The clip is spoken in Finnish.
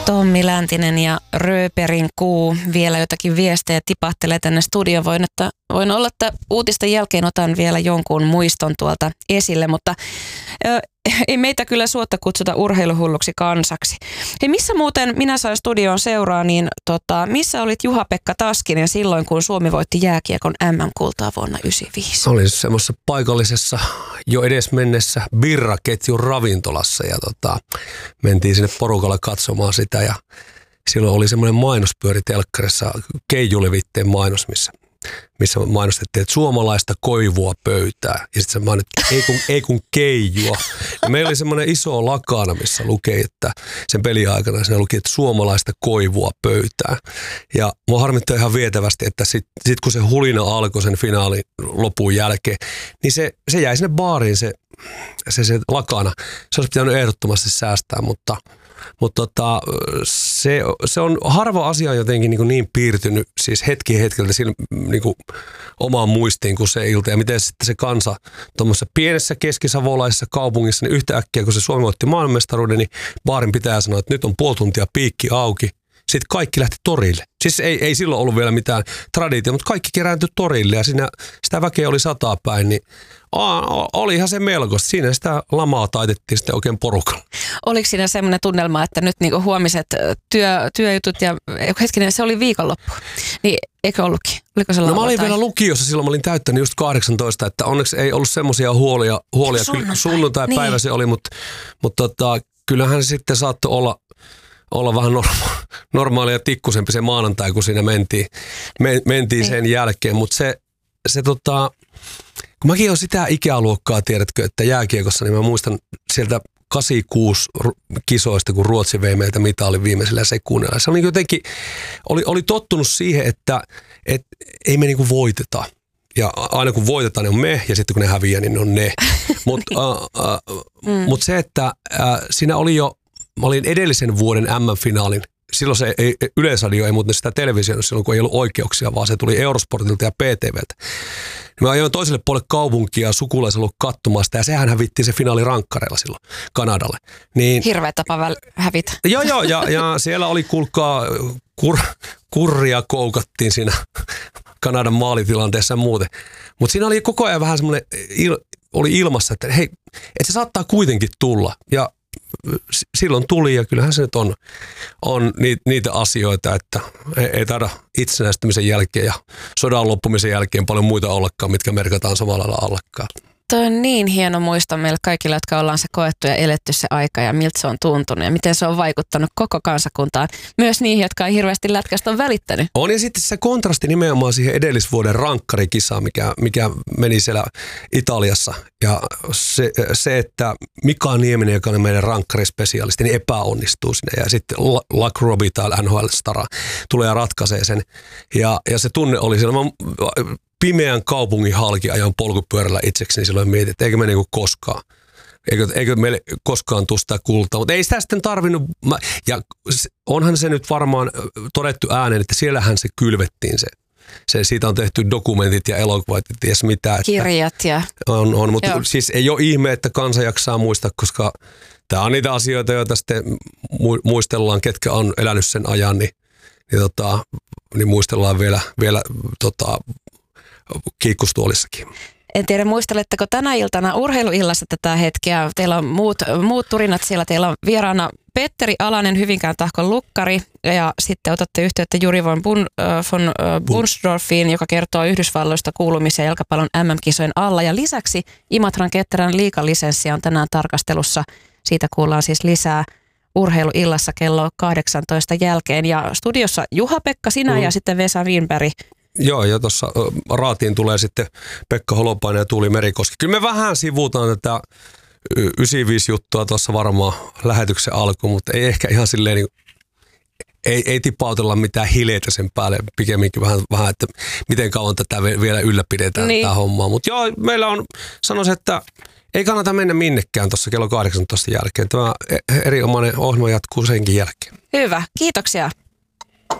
Tommi Läntinen ja Rööperin kuu. Vielä jotakin viestejä tipahtelee tänne studioon. Voin olla, että uutisten jälkeen otan vielä jonkun muiston tuolta esille, mutta ei meitä kyllä suotta kutsuta urheiluhulluksi kansaksi. Hei, missä muuten minä sain studioon seuraa, niin missä olit Juha-Pekka Taskinen silloin, kun Suomi voitti jääkiekon MM-kultaa vuonna 1995? Olin semmoisessa paikallisessa jo edesmennessä birraketjun ravintolassa ja mentiin sinne porukalle katsomaan sitä ja silloin oli semmoinen mainospyöri telkkarissa, Keijulevitteen mainos, missä mainostettiin, että suomalaista koivua pöytää. Ja sitten se mainittiin, ei kun keijua. Ja meillä oli semmoinen iso lakana, missä luki, että sen peliaikana siinä luki, että suomalaista koivua pöytää. Ja mua harmittaa ihan vietävästi, että sit kun se hulina alkoi sen finaalin lopun jälkeen, niin se jäi sinne baariin se lakana. Se olisi pitänyt ehdottomasti säästää, mutta se on harva asia jotenkin niin piirtynyt siis hetkeltä niin omaan muistiin kuin se ilta. Ja miten sitten se kansa tuommoisessa pienessä keskisavolaisessa kaupungissa, niin yhtäkkiä kun se Suomi voitti maailmanmestaruuden, niin baarin pitää sanoa, että nyt on puoli tuntia piikki auki. Sitten kaikki lähti torille. Siis ei silloin ollut vielä mitään traditio, mutta kaikki kerääntyi torille ja sitä väkeä oli 100 päin, niin olihan se melkoista. Siinä sitä lamaa taitettiin sitten oikein porukalla. Oliko siinä semmoinen tunnelma, että nyt niinku huomiset työjutut ja hetkinen, se oli viikonloppu, niin eikö ollutkin? Oliko se mä olin vielä lukiossa, silloin mä olin täyttänyt just 18, että onneksi ei ollut semmoisia huolia. Sunnuntai-päivä se oli, mutta kyllähän se sitten saattoi olla vähän normaalia ja tikkusempi se maanantai, kun siinä mentiin sen jälkeen. Mutta kun mäkin olen sitä ikäluokkaa, tiedätkö, että jääkiekossa, niin mä muistan sieltä 86 kisoista, kun Ruotsi vei meiltä mitalin viimeisellä sekunnilla. Se oli jotenkin, oli tottunut siihen, että ei me niinku voiteta. Ja aina kun voitetaan, niin on me, ja sitten kun ne häviää, niin ne on ne. Mutta se, että siinä oli jo, mä olin edellisen vuoden MM-finaalin. Silloin Yleisradio ei muuten sitä televisioon silloin, kun ei ollut oikeuksia, vaan se tuli Eurosportilta ja PTVltä. Mä ajoin toiselle puolelle kaupunkia sukulaisella ollut katsomaan sitä, ja sehän hävittiin se finaali rankkareilla silloin Kanadalle. Niin, hirveä tapa hävitä. Joo, ja siellä oli kuulkaa kurria koukattiin siinä Kanadan maalitilanteessa ja muuten. Mutta siinä oli koko ajan vähän semmoinen, oli ilmassa, että hei, että se saattaa kuitenkin tulla. Ja silloin tuli, ja kyllähän se nyt on niitä asioita, että ei taida itsenäistymisen jälkeen ja sodan loppumisen jälkeen paljon muita ollakaan, mitkä merkataan samalla lailla allekkaan. Tuo on niin hieno muisto meille kaikille, jotka ollaan se koettu ja eletty se aika ja miltä se on tuntunut ja miten se on vaikuttanut koko kansakuntaan. Myös niihin, jotka ei hirveästi lätkästä on välittänyt. On, ja sitten se kontrasti nimenomaan siihen edellisvuoden rankkarikisaan, mikä meni siellä Italiassa. Ja se että Mika Nieminen, joka on meidän rankkarispesialisti, niin epäonnistuu siinä. Ja sitten Luck Robbie tai NHL-stara tulee ja ratkaisee sen. Ja se tunne oli siellä. Pimeän kaupungin halki ajan polkupyörällä itsekseni, niin silloin mietin, että eikö me niinku koskaan. Eikö meille koskaan tule sitä kultaa, mutta ei sitä sitten tarvinnut. Ja onhan se nyt varmaan todettu ääneen, että siellähän se kylvettiin siitä on tehty dokumentit ja elokuvat, ties mitä. Kirjat ja... On, mutta siis ei ole ihme, että kansa jaksaa muistaa, koska tämä on niitä asioita, joita sitten muistellaan, ketkä on elänyt sen ajan, niin muistellaan vielä kiikkustuolissakin. En tiedä, muisteletteko tänä iltana urheiluillassa tätä hetkeä? Teillä on muut turinat siellä. Teillä on vieraana Petteri Alanen, Hyvinkään Tahkon lukkari, ja sitten otatte yhteyttä Juri von Bunsdorfiin, joka kertoo Yhdysvalloista kuulumisen jalkapallon MM-kisojen alla. Ja lisäksi Imatran Ketterän liigalisenssiä on tänään tarkastelussa. Siitä kuullaan siis lisää urheiluillassa kello 18 jälkeen. Ja studiossa Juha-Pekka, sinä ja sitten Vesa Wienberg. Joo, ja tuossa raatiin tulee sitten Pekka Holopainen ja Tuuli Merikoski. Kyllä me vähän sivutaan tätä 95-juttua tuossa varmaan lähetyksen alkuun, mutta ei ehkä ihan silleen, niin, ei tipautella mitään hileitä sen päälle, pikemminkin vähän että miten kauan tätä vielä ylläpidetään tätä hommaa. Mutta joo, meillä on, sanoisin, että ei kannata mennä minnekään tuossa kello 18 jälkeen. Tämä erinomainen ohjelma jatkuu senkin jälkeen. Hyvä, kiitoksia.